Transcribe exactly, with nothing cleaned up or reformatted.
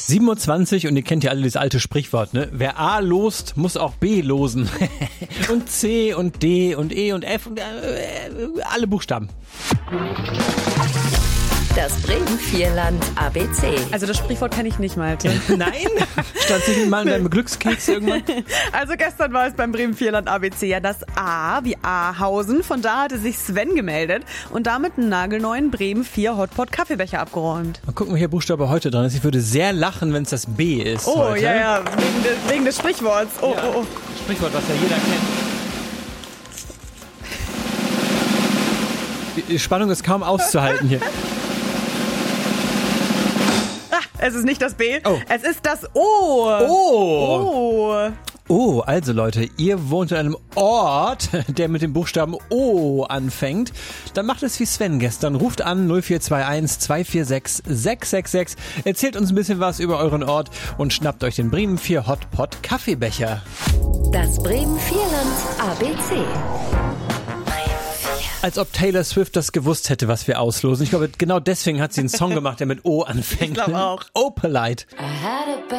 siebenundzwanzig und ihr kennt ja alle dieses alte Sprichwort, ne? Wer A lost, muss auch B losen. Und C und D und E und F und äh, alle Buchstaben. Das Bremen-Vierland A B C. Also das Sprichwort kann ich nicht, Malte. Nein? Stand sich mal in deinem Glückskeks irgendwann? Also gestern war es beim Bremen-Vierland A B C ja das A wie Ahausen. Von da hatte sich Sven gemeldet und damit einen nagelneuen Bremen vier Hotpot Kaffeebecher abgeräumt. Mal gucken, welcher Buchstabe heute dran ist. Ich würde sehr lachen, wenn es das B ist. Oh, heute. ja, ja, wegen des, wegen des Sprichworts. Oh, Ja. oh, oh. Sprichwort, was ja jeder kennt. Die Spannung ist kaum auszuhalten hier. Es ist nicht das B, Oh. es ist das O. Oh! Oh. Oh, also Leute, ihr wohnt in einem Ort, der mit dem Buchstaben O anfängt. Dann macht es wie Sven gestern. Ruft an null vier zwei eins zwei vier sechs sechs sechs sechs. Erzählt uns ein bisschen was über euren Ort und schnappt euch den Bremen vier Hotpot Kaffeebecher. Das Bremen-Vierland A B C. Als ob Taylor Swift das gewusst hätte, was wir auslosen. Ich glaube, genau deswegen hat sie einen Song gemacht, der mit O anfängt. Ich glaube auch. Oh, polite.